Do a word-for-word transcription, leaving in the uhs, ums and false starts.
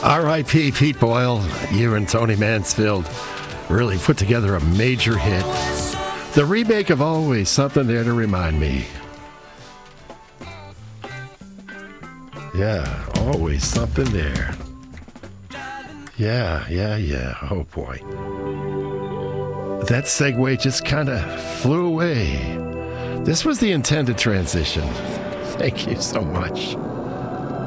R I P Pete Boyle. You and Tony Mansfield really put together a major hit. The remake of Always Something There to Remind Me. Yeah, always something there. Yeah, yeah, yeah. Oh, boy. That segue just kind of flew away. This was the intended transition. Thank you so much.